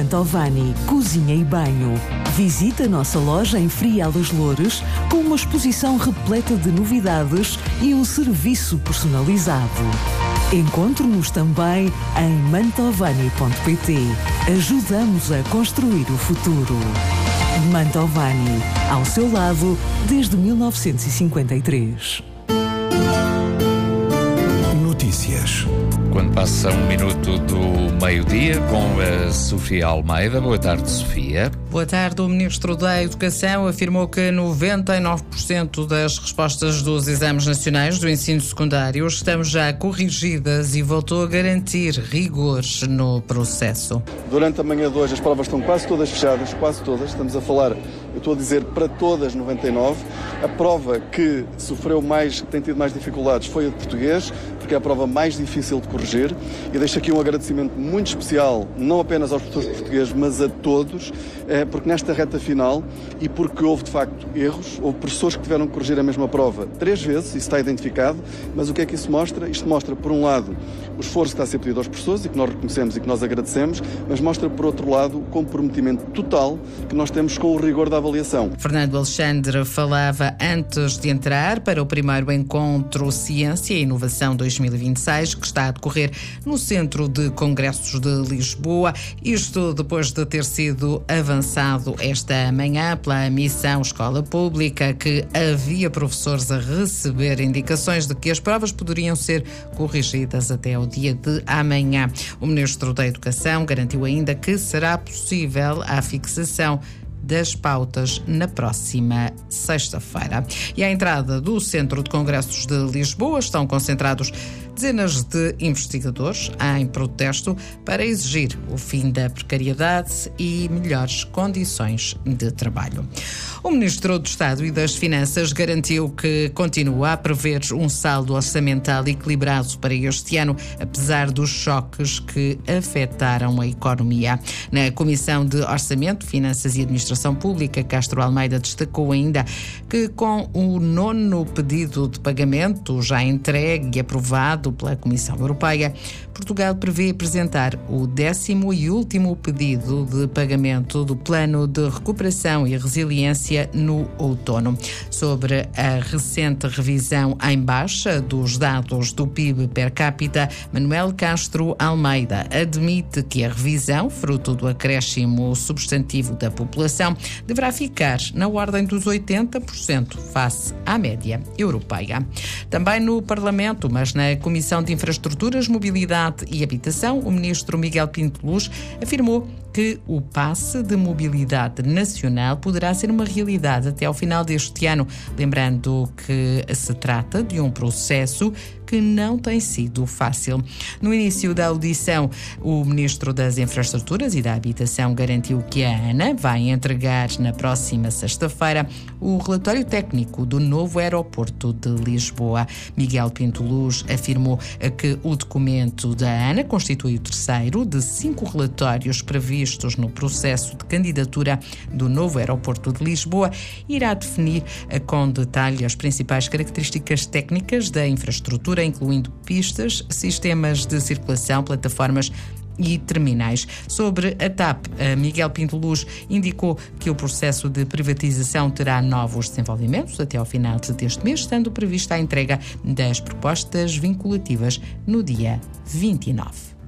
Mantovani Cozinha e Banho. Visite a nossa loja em Frial das Loures com uma exposição repleta de novidades e um serviço personalizado. Encontre-nos também em mantovani.pt. Ajudamos a construir o futuro. Mantovani, ao seu lado desde 1953. Notícias. Quando passa 1 minuto do meio-dia com a Sofia Almeida. Boa tarde, Sofia. Boa tarde. O Ministro da Educação afirmou que 99% das respostas dos exames nacionais do ensino secundário estão já corrigidas e voltou a garantir rigores no processo. Durante a manhã de hoje as provas estão quase todas fechadas, quase todas. Estamos a falar, eu estou a dizer para todas 99. A prova que sofreu mais, que tem tido mais dificuldades foi a de português, porque é a prova mais difícil de corrigir. E deixo aqui um agradecimento muito especial, não apenas aos professores de português, mas a todos, porque nesta reta final, e porque houve de facto erros, houve professores que tiveram que corrigir a mesma prova 3 vezes, isso está identificado, mas o que é que isso mostra? Isto mostra, por um lado, o esforço que está a ser pedido aos professores e que nós reconhecemos e que nós agradecemos, mas mostra, por outro lado, o comprometimento total que nós temos com o rigor da avaliação. Fernando Alexandre falava antes de entrar para o primeiro encontro Ciência e Inovação 2026, que está a decorrer no Centro de Congressos de Lisboa. Isto depois de ter sido avançado esta manhã pela Missão Escola Pública, que havia professores a receber indicações de que as provas poderiam ser corrigidas até ao dia de amanhã. O Ministro da Educação garantiu ainda que será possível a fixação das pautas na próxima sexta-feira. E à entrada do Centro de Congressos de Lisboa estão concentrados dezenas de investigadores em protesto para exigir o fim da precariedade e melhores condições de trabalho. O Ministro do Estado e das Finanças garantiu que continua a prever um saldo orçamental equilibrado para este ano, apesar dos choques que afetaram a economia. Na Comissão de Orçamento, Finanças e Administração Pública, Castro Almeida destacou ainda que com o 9º pedido de pagamento já entregue e aprovado pela Comissão Europeia, Portugal prevê apresentar o 10º e último pedido de pagamento do Plano de Recuperação e Resiliência no outono. Sobre a recente revisão em baixa dos dados do PIB per capita, Manuel Castro Almeida admite que a revisão, fruto do acréscimo substantivo da população, deverá ficar na ordem dos 80% face à média europeia. Também no Parlamento, mas na Comissão de Infraestruturas, Mobilidade e Habitação, o ministro Miguel Pinto Luz afirmou que o passe de mobilidade nacional poderá ser uma realidade até ao final deste ano, lembrando que se trata de um processo que não tem sido fácil. No início da audição, o Ministro das Infraestruturas e da Habitação garantiu que a ANA vai entregar na próxima sexta-feira o relatório técnico do novo aeroporto de Lisboa. Miguel Pinto Luz afirmou que o documento da ANA constitui o 3º de 5 relatórios previstos no processo de candidatura do novo aeroporto de Lisboa e irá definir com detalhe as principais características técnicas da infraestrutura, incluindo pistas, sistemas de circulação, plataformas e terminais. Sobre a TAP, Miguel Pinto Luz indicou que o processo de privatização terá novos desenvolvimentos até ao final deste mês, estando prevista a entrega das propostas vinculativas no dia 29.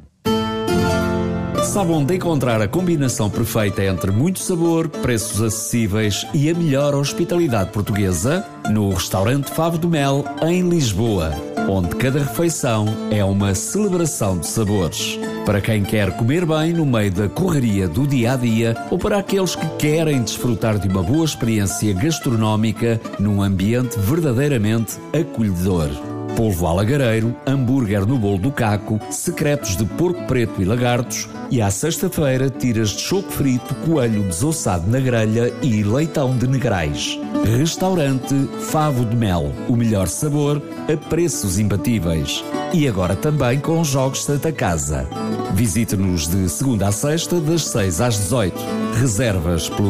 Sabe onde encontrar a combinação perfeita entre muito sabor, preços acessíveis e a melhor hospitalidade portuguesa? No restaurante Favo do Mel, em Lisboa, onde cada refeição é uma celebração de sabores. Para quem quer comer bem no meio da correria do dia-a-dia ou para aqueles que querem desfrutar de uma boa experiência gastronómica num ambiente verdadeiramente acolhedor. Polvo alagareiro, hambúrguer no bolo do caco, secretos de porco preto e lagartos e à sexta-feira tiras de choco frito, coelho desossado na grelha e leitão de negrais. Restaurante Favo de Mel, o melhor sabor a preços imbatíveis. E agora também com jogos Santa Casa. Visite-nos de segunda a sexta, das 6 às 18. Reservas pelo